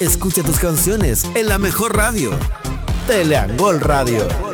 Escucha tus canciones en la mejor radio. Teleangol Radio.